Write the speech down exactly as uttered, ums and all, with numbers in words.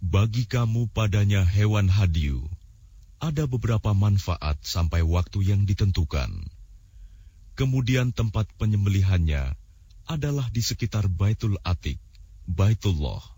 Bagi kamu padanya hewan hadiu, ada beberapa manfaat sampai waktu yang ditentukan. Kemudian tempat penyembelihannya adalah di sekitar Baitul Atiq, Baitullah.